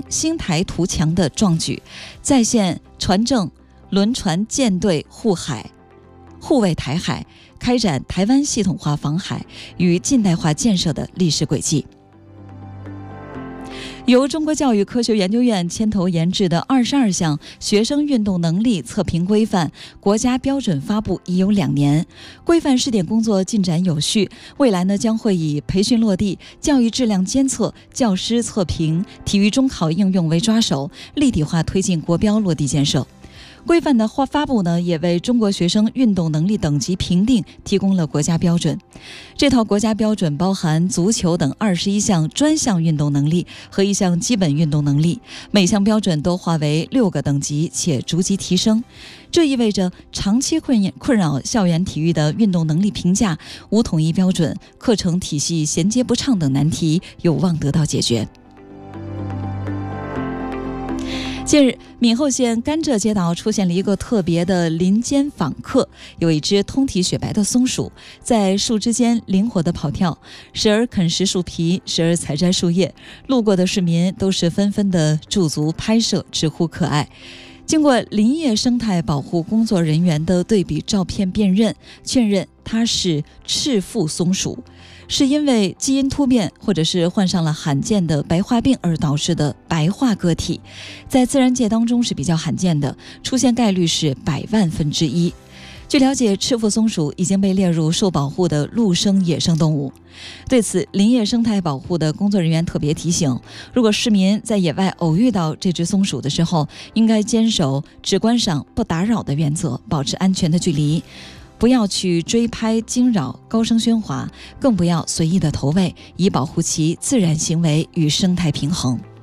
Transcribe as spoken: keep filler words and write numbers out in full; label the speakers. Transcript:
Speaker 1: 新台图强的壮举，再现船政轮船舰队护海、护卫台海，开展台湾系统化防海与近代化建设的历史轨迹。由中国教育科学研究院牵头研制的二十二项学生运动能力测评规范国家标准发布已有两年，规范试点工作进展有序。未来呢，将会以培训落地、教育质量监测、教师测评、体育中考应用为抓手，立体化推进国标落地建设。规范的发布呢，也为中国学生运动能力等级评定提供了国家标准。这套国家标准包含足球等二十一项专项运动能力和一项基本运动能力，每项标准都划为六个等级，且逐级提升。这意味着长期困困扰校园体育的运动能力评价无统一标准、课程体系衔接不畅等难题有望得到解决。近日，闽后县甘蔗街道出现了一个特别的林间访客，有一只通体雪白的松鼠在树枝间灵活地跑跳，时而啃食树皮，时而采摘树叶。路过的市民都是纷纷的驻足拍摄，直呼可爱。经过林业生态保护工作人员的对比照片辨认，确认它是赤腹松鼠，是因为基因突变或者是患上了罕见的白化病而导致的白化个体，在自然界当中是比较罕见的，出现概率是百万分之一。据了解，赤腹松鼠已经被列入受保护的陆生野生动物。对此，林业生态保护的工作人员特别提醒，如果市民在野外偶遇到这只松鼠的时候，应该坚守只观赏不打扰的原则，保持安全的距离，不要去追拍惊扰、高声喧哗，更不要随意的投喂，以保护其自然行为与生态平衡。